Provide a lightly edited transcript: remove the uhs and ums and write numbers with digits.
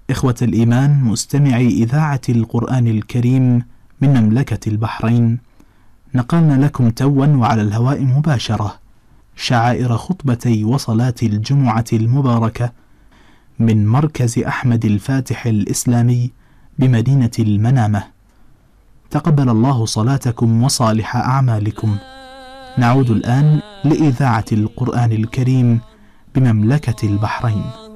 إخوة الإيمان مستمعي إذاعة القرآن الكريم من مملكة البحرين، نقلنا لكم توا وعلى الهواء مباشرة شعائر خطبتي وصلاة الجمعة المباركة من مركز أحمد الفاتح الإسلامي بمدينة المنامة. تقبل الله صلاتكم وصالح أعمالكم. نعود الآن لإذاعة القرآن الكريم بمملكة البحرين.